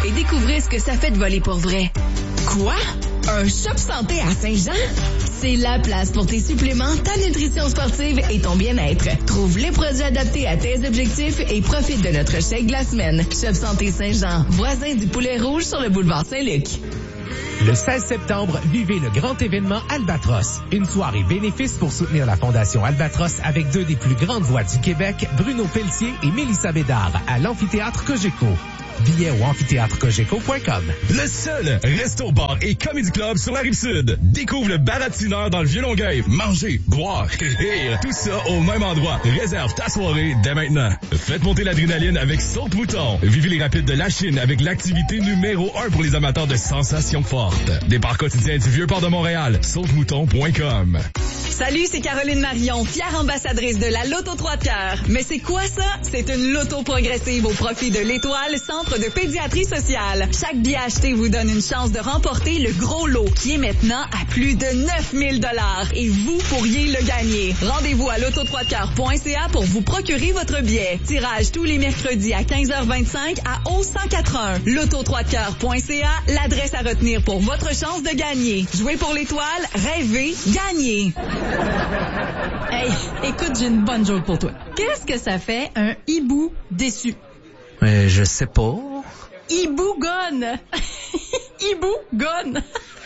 et découvrez ce que ça fait de voler pour vrai. Quoi? Un shop santé à Saint-Jean? C'est la place pour tes suppléments, ta nutrition sportive et ton bien-être. Trouve les produits adaptés à tes objectifs et profite de notre chèque de la semaine. Shop Santé Saint-Jean, voisin du Poulet Rouge sur le boulevard Saint-Luc. Le 16 septembre, vivez le grand événement Albatros. Une soirée bénéfice pour soutenir la Fondation Albatros avec deux des plus grandes voix du Québec, Bruno Pelletier et Mélissa Bédard, à l'amphithéâtre Cogeco. Billets au amphitheatrecogeco.com. Le seul resto-bar et comédie club sur la Rive-Sud. Découvre le Baratineur dans le Vieux-Longueuil. Manger, boire, rire, tout ça au même endroit. Réserve ta soirée dès maintenant. Faites monter l'adrénaline avec Saute-Mouton. Vivez les rapides de la Chine avec l'activité numéro 1 pour les amateurs de sensations fortes. Départ quotidien du Vieux-Port de Montréal. Sautemouton.com. Salut, c'est Caroline Marion, fière ambassadrice de la Loto 3 de cœur. Mais c'est quoi ça? C'est une loto progressive au profit de l'Étoile, Centre de pédiatrie sociale. Chaque billet acheté vous donne une chance de remporter le gros lot, qui est maintenant à plus de 9 000 $. Et vous pourriez le gagner. Rendez-vous à loto3decoeur.ca pour vous procurer votre billet. Tirage tous les mercredis à 15h25 à 1181. Loto3decoeur.ca, l'adresse à retenir pour votre chance de gagner. Jouez pour l'Étoile, rêvez, gagnez. Hey, écoute, j'ai une bonne joke pour toi. Qu'est-ce que ça fait un hibou déçu? Je sais pas. Hibou gone. Hibou gone.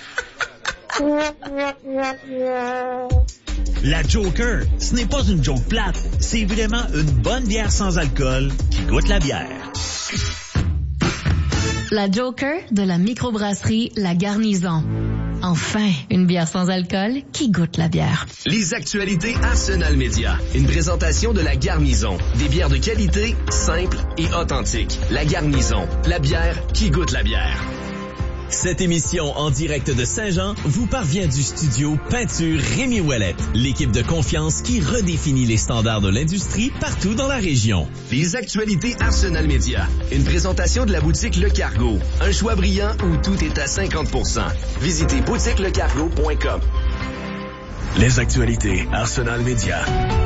La Joker, ce n'est pas une joke plate, c'est vraiment une bonne bière sans alcool qui goûte la bière. La Joker de la microbrasserie La Garnison. Enfin, une bière sans alcool qui goûte la bière. Les actualités Arsenal Média. Une présentation de La Garnison. Des bières de qualité, simples et authentiques. La Garnison, la bière qui goûte la bière. Cette émission en direct de Saint-Jean vous parvient du studio Peinture Rémi Ouellette, l'équipe de confiance qui redéfinit les standards de l'industrie partout dans la région. Les actualités Arsenal Média. Une présentation de la boutique Le Cargo. Un choix brillant où tout est à 50%. Visitez boutiquelecargo.com. Les actualités Arsenal Média.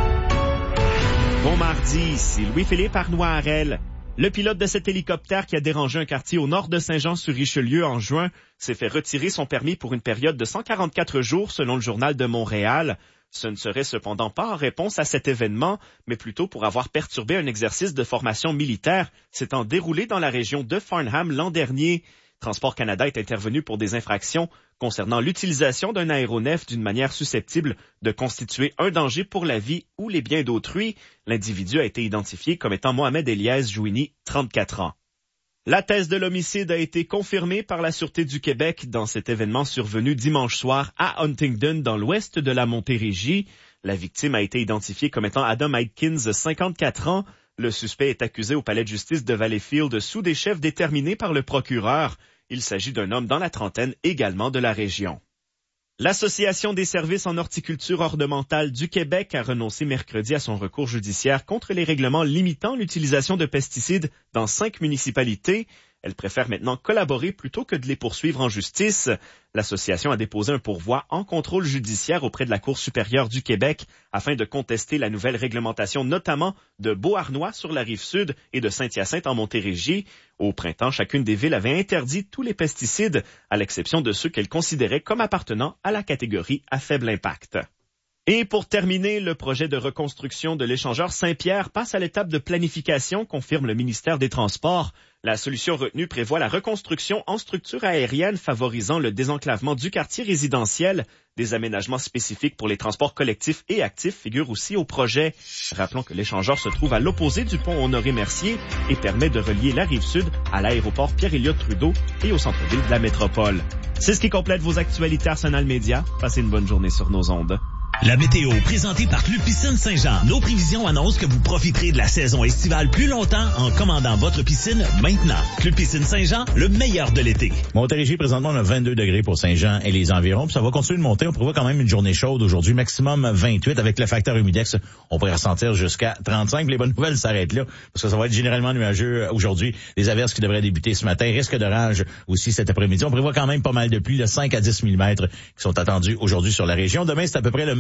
Bon mardi, c'est Louis-Philippe Arnois-Harel. Le pilote de cet hélicoptère qui a dérangé un quartier au nord de Saint-Jean-sur-Richelieu en juin s'est fait retirer son permis pour une période de 144 jours selon le Journal de Montréal. Ce ne serait cependant pas en réponse à cet événement, mais plutôt pour avoir perturbé un exercice de formation militaire s'étant déroulé dans la région de Farnham l'an dernier. Transport Canada est intervenu pour des infractions concernant l'utilisation d'un aéronef d'une manière susceptible de constituer un danger pour la vie ou les biens d'autrui. L'individu a été identifié comme étant Mohamed Elias Jouini, 34 ans. La thèse de l'homicide a été confirmée par la Sûreté du Québec dans cet événement survenu dimanche soir à Huntingdon, dans l'ouest de la Montérégie. La victime a été identifiée comme étant Adam Atkins, 54 ans. Le suspect est accusé au palais de justice de Valleyfield sous des chefs déterminés par le procureur. Il s'agit d'un homme dans la trentaine, également de la région. L'Association des services en horticulture ornementale du Québec a renoncé mercredi à son recours judiciaire contre les règlements limitant l'utilisation de pesticides dans 5 municipalités. Elle préfère maintenant collaborer plutôt que de les poursuivre en justice. L'association a déposé un pourvoi en contrôle judiciaire auprès de la Cour supérieure du Québec afin de contester la nouvelle réglementation, notamment de Beauharnois sur la Rive-Sud et de Saint-Hyacinthe en Montérégie. Au printemps, chacune des villes avait interdit tous les pesticides, à l'exception de ceux qu'elle considérait comme appartenant à la catégorie à faible impact. Et pour terminer, le projet de reconstruction de l'échangeur Saint-Pierre passe à l'étape de planification, confirme le ministère des Transports. La solution retenue prévoit la reconstruction en structure aérienne favorisant le désenclavement du quartier résidentiel. Des aménagements spécifiques pour les transports collectifs et actifs figurent aussi au projet. Rappelons que l'échangeur se trouve à l'opposé du pont Honoré-Mercier et permet de relier la Rive-Sud à l'aéroport Pierre-Éliott-Trudeau et au centre-ville de la métropole. C'est ce qui complète vos actualités Arsenal Média. Passez une bonne journée sur nos ondes. La météo, présentée par Club Piscine Saint-Jean. Nos prévisions annoncent que vous profiterez de la saison estivale plus longtemps en commandant votre piscine maintenant. Club Piscine Saint-Jean, le meilleur de l'été. Montérégie, présentement, on a 22 degrés pour Saint-Jean et les environs. Puis ça va continuer de monter. On prévoit quand même une journée chaude aujourd'hui, maximum 28. Avec le facteur humidex, on pourrait ressentir jusqu'à 35. Les bonnes nouvelles s'arrêtent là, parce que ça va être généralement nuageux aujourd'hui. Les averses qui devraient débuter ce matin. Risque d'orage aussi cet après-midi. On prévoit quand même pas mal de pluie, de 5 à 10 mm qui sont attendus aujourd'hui sur la région. Demain, c'est à peu près le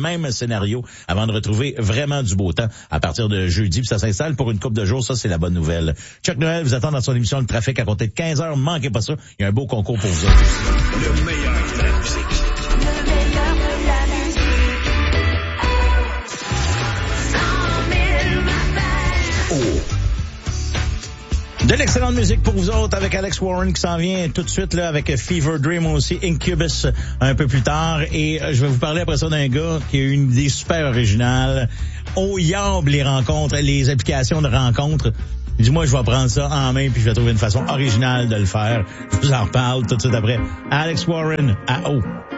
même scénario avant de retrouver vraiment du beau temps à partir de jeudi. Puis ça s'installe pour une couple de jours. Ça, c'est la bonne nouvelle. Chuck Noël vous attend dans son émission Le Trafic à compter de 15h. Manquez pas ça. Il y a un beau concours pour vous autres aussi. Le meilleur de la musique. De l'excellente musique pour vous autres avec Alex Warren qui s'en vient tout de suite là avec Fever Dream aussi, Incubus un peu plus tard. Et je vais vous parler après ça d'un gars qui a eu une idée super originale. Au yab les rencontres, les applications de rencontres. Dis-moi, je vais prendre ça en main puis je vais trouver une façon originale de le faire. Je vous en reparle tout de suite après. Alex Warren à O.